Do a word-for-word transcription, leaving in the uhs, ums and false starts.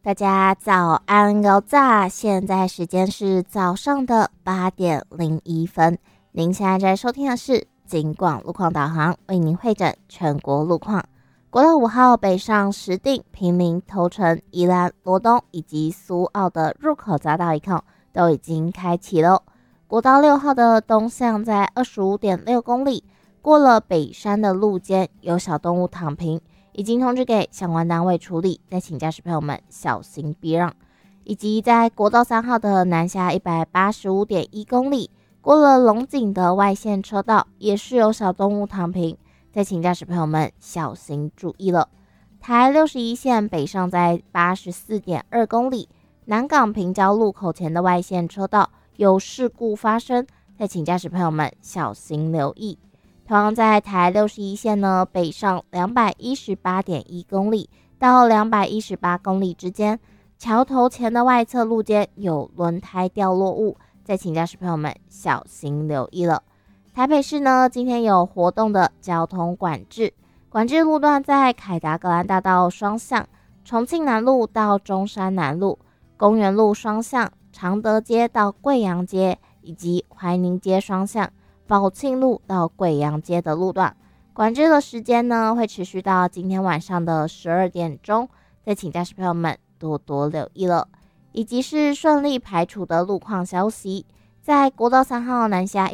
大家早安高炸，现在时间是早上的八点零一分。您现在在收听的是警广路况导航，为您会诊全国路况。国道五号北上石碇、坪林、头城、宜兰、罗东以及苏澳的入口匝道一控都已经开启了。国道六号的东向在 二十五点六公里，过了北山的路肩有小动物躺平，已经通知给相关单位处理，再请驾驶朋友们小心避让。以及在国道三号的南下 一百八十五点一公里，过了龙井的外线车道，也是有小动物躺平，再请驾驶朋友们小心注意了。台六十一线北上在 八十四点二公里，南港平交路口前的外线车道有事故发生，再请驾驶朋友们小心留意。同样在台六十一线呢，北上 两百一十八点一公里到两百一十八公里之间，桥头前的外侧路肩有轮胎掉落物，再请驾驶朋友们小心留意了。台北市呢，今天有活动的交通管制，管制路段在凯达格兰大道双向、重庆南路到中山南路、公园路双向、常德街到贵阳街以及怀宁街双向、宝庆路到贵阳街的路段。管制的时间呢，会持续到今天晚上的十二点钟，再请驾驶朋友们多多留意了。以及是顺利排除的路况消息，在国道三号南下